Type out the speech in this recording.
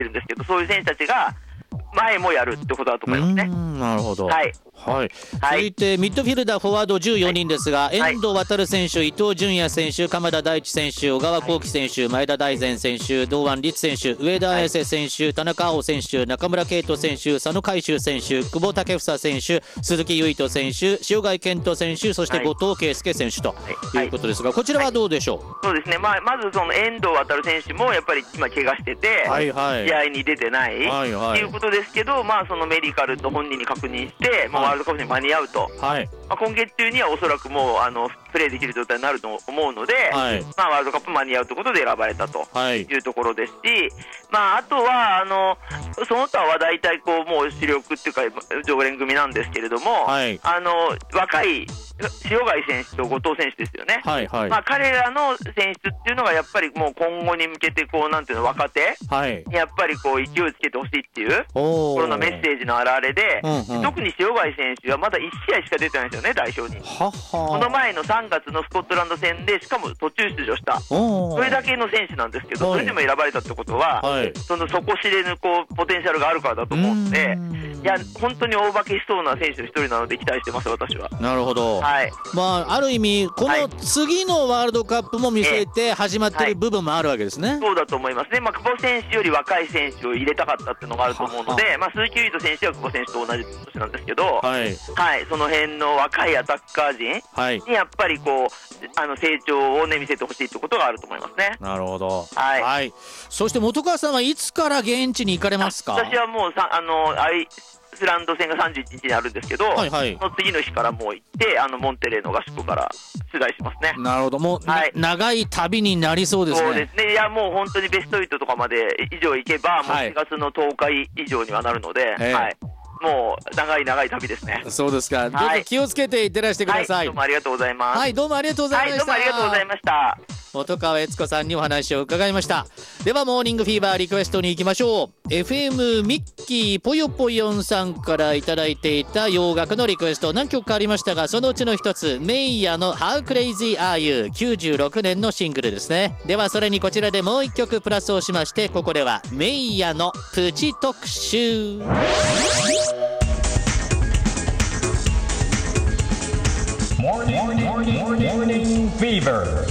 ってるんですけど、そういう選手たちが前もやるってことだと思いますね。 なるほど。 はいはい、続いてミッドフィルダー、フォワード14人ですが、遠藤航選手、伊東純也選手、鎌田大地選手、小川幸輝選手、前田大然選手、堂安律選手、上田綺世選手、田中碧選手、中村敬斗選手、佐野海舟選手、久保建英選手、鈴木唯人選手、塩貝健人選手、そして後藤圭介選手ということですが、こちらはどうでしょう。 そうですね、まずその遠藤航選手もやっぱり今怪我してて、試合に出てないということですけど、そのメディカルと本人に確認して、ワールドカップに間に合うと、今月中にはおそらくもうプレーできる状態になると思うので、ワールドカップ間に合うということで選ばれたというところですし、あとはその他は大体こうもう主力っていうか常連組なんですけれども、若い塩貝選手と後藤選手ですよね。彼らの選出っていうのがやっぱりもう今後に向けてこうなんていうの若手にやっぱりこう勢いをつけてほしいっていうこのメッセージの表れで、特に塩貝選手はまだ1試合しか出てないんですよね、代表に。この前の3月のスコットランド戦でしかも途中出場した、それだけの選手なんですけど、それでも選ばれたってことは、その底知れぬこうポテンシャルがあるからだと思うので、いや本当に大化けしそうな選手の一人なので期待してます、私は。 なるほど。ある意味この次のワールドカップも見据えて始まっている部分もあるわけですね。 そうだと思いますね。久保選手より若い選手を入れたかったっていうのがあると思うので、鈴木唯人選手は久保選手と同じ年なんですけど、その辺の若いアタッカー陣にやっぱりこう成長を見せてほしいということがあると思いますね。 なるほど。そして本川さんはいつから現地に行かれますか。 私はもうアイスランド戦が31日にあるんですけど、その次の日からもう行ってモンテレーの合宿から取材しますね。 なるほど。もう、長い旅になりそうですね。 そうですね。いやもう本当にベスト8とかまで以上行けばもう4月の10日以上にはなるので、もう長い旅ですね。 そうですか。どうぞ気をつけていってらしてください。 どうもありがとうございます。 どうもありがとうございました。 どうもありがとうございました。 本川悦子さんにお話を伺いました。ではモーニングフィーバーリクエストに行きましょう。 FM ミッキーぽよぽよんさんからいただいていた洋楽のリクエスト何曲かありましたが、そのうちの一つメイヤの How Crazy Are You 96年のシングルですね。ではそれにこちらでもう一曲プラスをしまして、ここではメイヤのプチ特集。 Morning Fever